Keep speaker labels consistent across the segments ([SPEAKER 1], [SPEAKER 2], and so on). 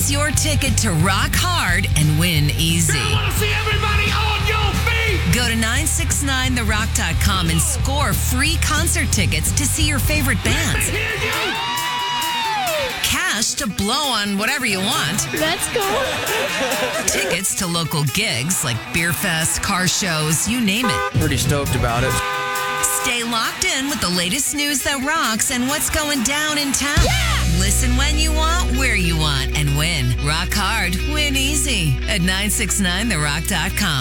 [SPEAKER 1] Here's your ticket to rock hard and win easy.
[SPEAKER 2] I want to see everybody on your feet.
[SPEAKER 1] Go to 969therock.com and score free concert tickets to see your favorite bands.
[SPEAKER 2] Hear you.
[SPEAKER 1] Cash to blow on whatever you want.
[SPEAKER 3] Let's go.
[SPEAKER 1] Tickets to local gigs like Beer Fest, car shows, you name it.
[SPEAKER 4] Pretty stoked about it.
[SPEAKER 1] Stay locked in with the latest news that rocks and what's going down in town. Listen when you want, where you want, and win. Rock hard, win easy at 969therock.com.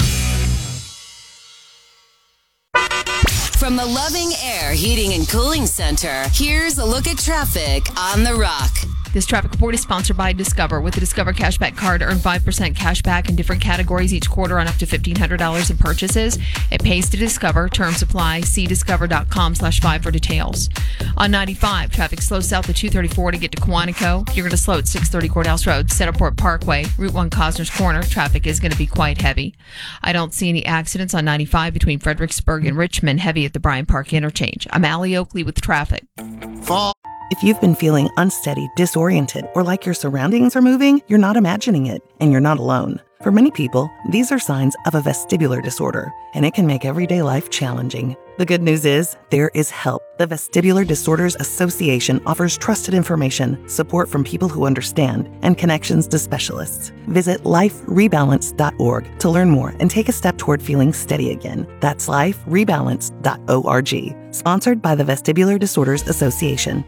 [SPEAKER 1] From the Loving Air Heating and Cooling Center, here's a look at traffic on The Rock.
[SPEAKER 3] This traffic report is sponsored by Discover. With the Discover Cashback Card, earn 5% cash back in different categories each quarter on up to $1,500 in purchases. It pays to Discover. Terms apply. See discover.com/5 for details. On 95, traffic slows south at 234 to get to Quantico. You're going to slow at 630 Courthouse Road, Centerport Parkway, Route 1 Cosner's Corner. Traffic is going to be quite heavy. I don't see any accidents on 95 between Fredericksburg and Richmond. Heavy at the Bryant Park interchange. I'm Allie Oakley with traffic.
[SPEAKER 5] If you've been feeling unsteady, disoriented, or like your surroundings are moving, you're not imagining it, and you're not alone. For many people, these are signs of a vestibular disorder, and it can make everyday life challenging. The good news is, there is help. The Vestibular Disorders Association offers trusted information, support from people who understand, and connections to specialists. Visit liferebalance.org to learn more and take a step toward feeling steady again. That's liferebalance.org. Sponsored by the Vestibular Disorders Association.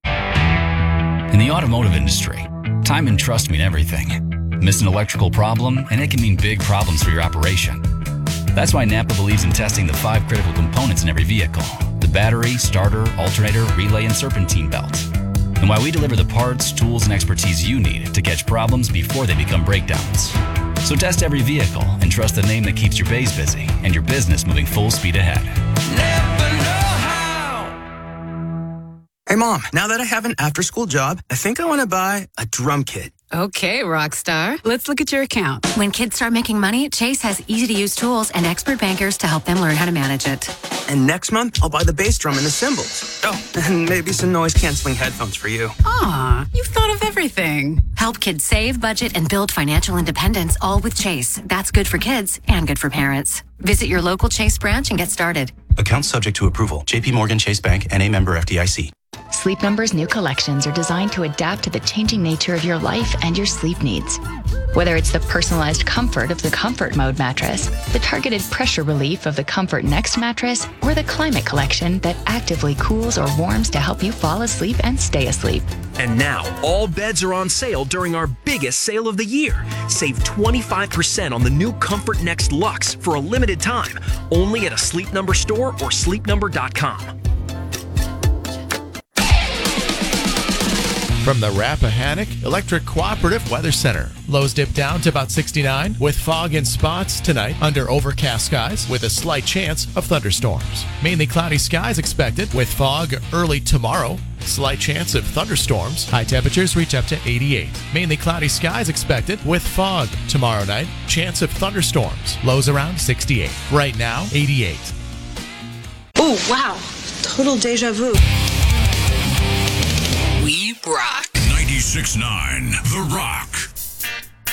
[SPEAKER 6] In the automotive industry, time and trust mean everything. Miss an electrical problem, and it can mean big problems for your operation. That's why Napa believes in testing the 5 critical components in every vehicle: the battery, starter, alternator, relay, and serpentine belt. And why we deliver the parts, tools, and expertise you need to catch problems before they become breakdowns. So test every vehicle and trust the name that keeps your bays busy and your business moving full speed ahead.
[SPEAKER 4] Never know how. Hey, Mom, now that I have an after-school job, I think I want to buy a drum kit.
[SPEAKER 7] Okay, Rockstar. Let's look at your account.
[SPEAKER 8] When kids start making money, Chase has easy-to-use tools and expert bankers to help them learn how to manage it.
[SPEAKER 4] And next month, I'll buy the bass drum and the cymbals. Oh, and maybe some noise-canceling headphones for you.
[SPEAKER 7] Aw, you've thought of everything.
[SPEAKER 8] Help kids save, budget, and build financial independence, all with Chase. That's good for kids and good for parents. Visit your local Chase branch and get started.
[SPEAKER 9] Account subject to approval. JP Morgan Chase Bank, N.A. member FDIC.
[SPEAKER 10] Sleep Number's new collections are designed to adapt to the changing nature of your life and your sleep needs. Whether it's the personalized comfort of the Comfort Mode mattress, the targeted pressure relief of the Comfort Next mattress, or the Climate Collection that actively cools or warms to help you fall asleep and stay asleep.
[SPEAKER 11] And now, all beds are on sale during our biggest sale of the year. Save 25% on the new Comfort Next Luxe for a limited time, only at a Sleep Number store or sleepnumber.com.
[SPEAKER 12] From the Rappahannock Electric Cooperative Weather Center. Lows dip down to about 69 with fog in spots tonight under overcast skies with a slight chance of thunderstorms. Mainly cloudy skies expected with fog early tomorrow. Slight chance of thunderstorms. High temperatures reach up to 88. Mainly cloudy skies expected with fog tomorrow night. Chance of thunderstorms. Lows around 68. Right now, 88.
[SPEAKER 13] Oh, wow. Total deja vu.
[SPEAKER 1] We rock.
[SPEAKER 2] 96.9 The Rock.